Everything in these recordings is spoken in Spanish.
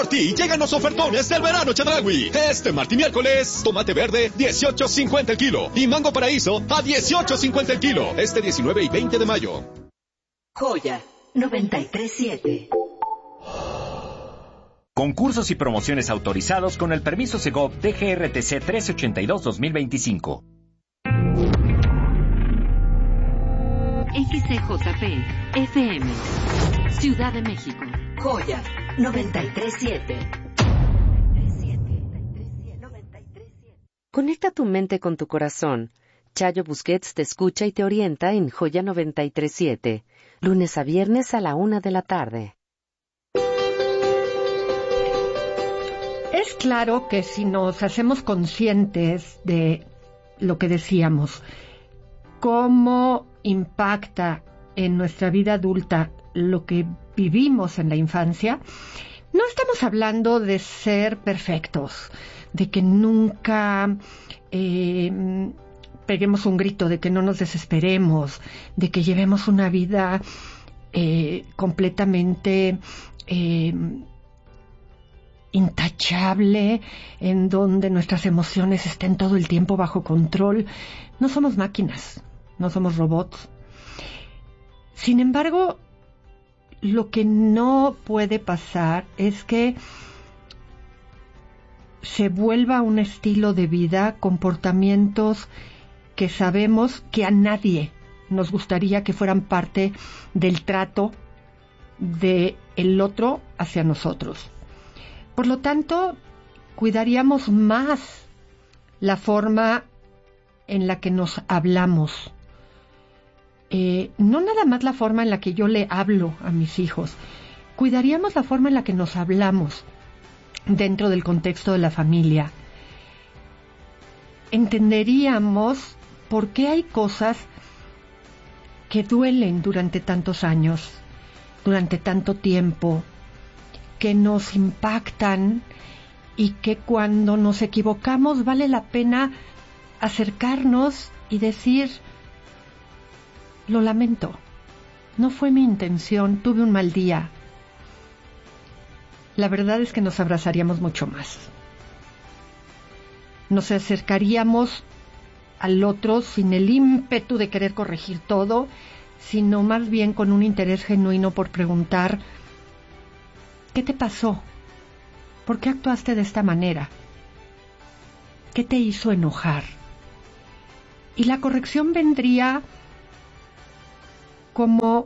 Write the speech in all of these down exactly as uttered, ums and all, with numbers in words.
Por ti llegan los ofertones del verano Chedraui. Este martes y miércoles, tomate verde dieciocho cincuenta el kilo y mango paraíso a dieciocho cincuenta el kilo. Este diecinueve y veinte de mayo. Joya noventa y tres siete. Concursos y promociones autorizados con el permiso Segov D G R T C trece ochenta y dos dos mil veinticinco. X C J P F M Ciudad de México. Joya noventa y tres siete. Conecta tu mente con tu corazón. Chayo Busquets te escucha y te orienta en Joya noventa y tres siete, lunes a viernes a la una de la tarde. Es claro que si nos hacemos conscientes de lo que decíamos, cómo impacta en nuestra vida adulta lo que vivimos en la infancia, no estamos hablando de ser perfectos, de que nunca eh, peguemos un grito, de que no nos desesperemos, de que llevemos una vida eh, completamente eh, intachable, en donde nuestras emociones estén todo el tiempo bajo control. No somos máquinas, no somos robots. Sin embargo, lo que no puede pasar es que se vuelva un estilo de vida, comportamientos que sabemos que a nadie nos gustaría que fueran parte del trato del otro hacia nosotros. Por lo tanto, cuidaríamos más la forma en la que nos hablamos. Eh, no nada más la forma en la que yo le hablo a mis hijos. Cuidaríamos la forma en la que nos hablamos dentro del contexto de la familia. Entenderíamos por qué hay cosas que duelen durante tantos años, durante tanto tiempo, que nos impactan y que cuando nos equivocamos vale la pena acercarnos y decir: lo lamento, no fue mi intención, tuve un mal día. La verdad es que nos abrazaríamos mucho más. Nos acercaríamos al otro sin el ímpetu de querer corregir todo, sino más bien con un interés genuino por preguntar: ¿qué te pasó? ¿Por qué actuaste de esta manera? ¿Qué te hizo enojar? Y la corrección vendría como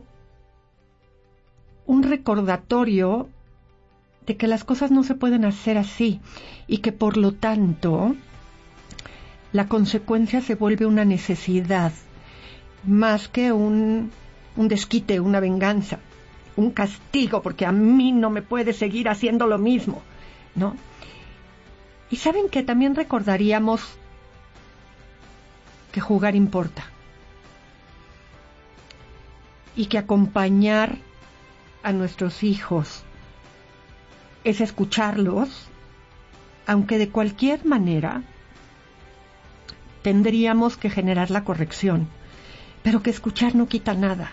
un recordatorio de que las cosas no se pueden hacer así y que por lo tanto la consecuencia se vuelve una necesidad más que un, un desquite, una venganza, un castigo, porque a mí no me puede seguir haciendo lo mismo, ¿no? Y saben que también recordaríamos que jugar importa y que acompañar a nuestros hijos es escucharlos, aunque de cualquier manera tendríamos que generar la corrección, pero que escuchar no quita nada,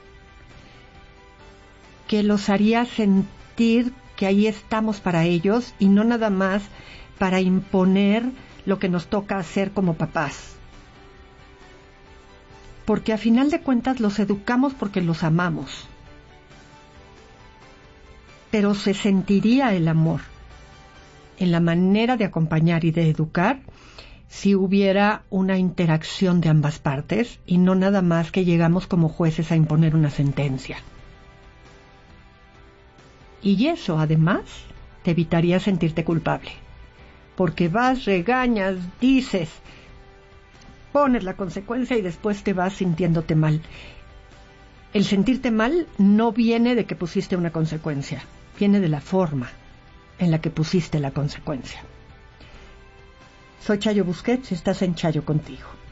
que los haría sentir que ahí estamos para ellos y no nada más para imponer lo que nos toca hacer como papás. Porque a final de cuentas los educamos porque los amamos. Pero se sentiría el amor en la manera de acompañar y de educar si hubiera una interacción de ambas partes y no nada más que llegamos como jueces a imponer una sentencia. Y eso, además, te evitaría sentirte culpable. Porque vas, regañas, dices, pones la consecuencia y después te vas sintiéndote mal. El sentirte mal no viene de que pusiste una consecuencia, viene de la forma en la que pusiste la consecuencia. Soy Chayo Busquets y estás en Chayo Contigo.